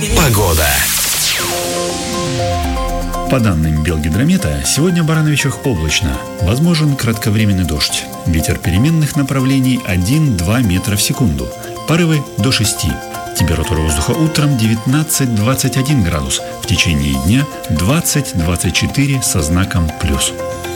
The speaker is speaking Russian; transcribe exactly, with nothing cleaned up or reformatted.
Погода. По данным Белгидромета, сегодня в Барановичах облачно. Возможен кратковременный дождь. Ветер переменных направлений один-два метра в секунду. Порывы до шести. Температура воздуха утром девятнадцать-двадцать один градус. В течение дня двадцать-двадцать четыре со знаком плюс.